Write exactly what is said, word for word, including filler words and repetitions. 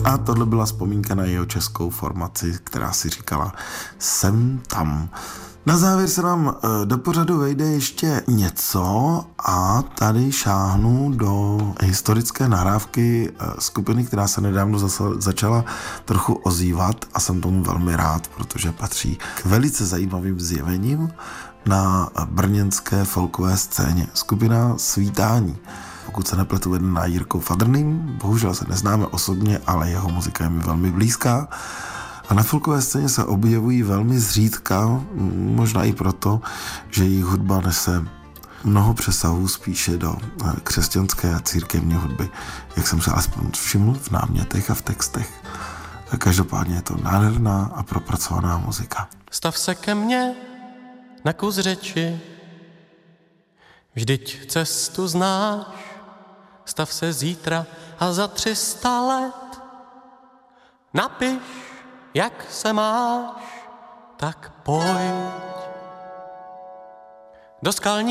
A tohle byla vzpomínka na jeho českou formaci, která si říkala Jsem tam. Na závěr se nám do pořadu vejde ještě něco a tady šáhnu do historické nahrávky skupiny, která se nedávno zase začala trochu ozývat a jsem tomu velmi rád, protože patří k velice zajímavým zjevením na brněnské folkové scéně. Skupina Svítání. Pokud se nepletu, vedená Jirkou Fadrným, bohužel se neznáme osobně, ale jeho muzika je mi velmi blízká. A na folkové scéně se objevují velmi zřídka, možná i proto, že jejich hudba nese mnoho přesahů spíše do křesťanské a církevní hudby, jak jsem se alespoň všiml v námětech a v textech. Každopádně je to nádherná a propracovaná muzika. Stav se ke mně na kus řeči, vždyť cestu znáš, stav se zítra a za tři sta let, napiš, jak se máš, tak pojď do skalní